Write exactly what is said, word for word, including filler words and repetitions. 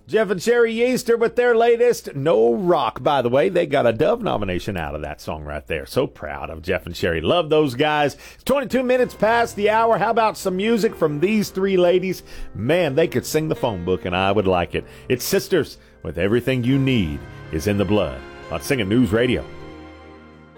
Jeff and Sherry Easter with their latest No Rock. By the way, they got a Dove nomination out of that song right there. So proud of Jeff and Sherry. Love those guys. It's twenty-two minutes past the hour. How about some music from these three ladies? Man, they could sing the phone book, and I would like it. It's Sisters with Everything You Need Is in the Blood on Singing News Radio.